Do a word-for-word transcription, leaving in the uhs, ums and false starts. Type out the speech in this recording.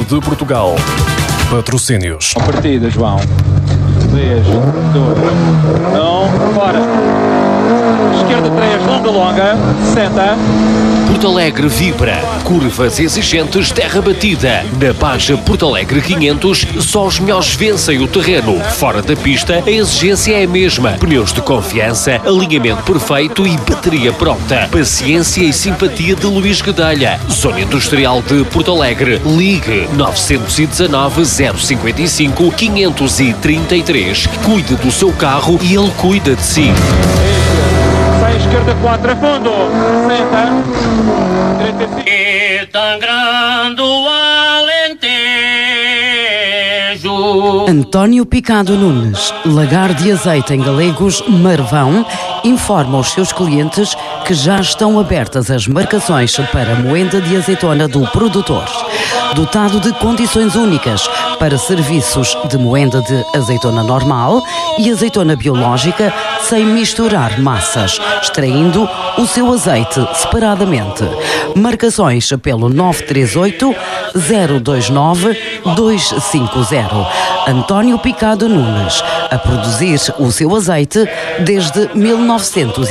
Banco de Portugal. Patrocínios. A partida, João. três, dois, um, fora. Esquerda três, longa, longa, sessenta. Porto Alegre vibra. Curvas exigentes, terra batida. Na Baja Porto Alegre quinhentos, só os melhores vencem o terreno. Fora da pista, a exigência é a mesma. Pneus de confiança, alinhamento perfeito e bateria pronta. Paciência e simpatia de Luís Guedelha. Zona Industrial de Porto Alegre. Ligue nove um nove, zero cinco cinco, cinco três três. Cuide do seu carro e ele cuida de si. Sai esquerda quatro, a fundo. sessenta. trinta e cinco. E tão grande o Alentejo. António Picado Nunes, Lagar de Azeite em Galegos, Marvão, informa os seus clientes que já estão abertas as marcações para a moenda de azeitona do produtor. Dotado de condições únicas para serviços de moenda de azeitona normal e azeitona biológica sem misturar massas, extraindo o seu azeite separadamente. Marcações pelo nove três oito, zero dois nove, dois cinco zero. António Picado Nunes, a produzir o seu azeite desde mil novecentos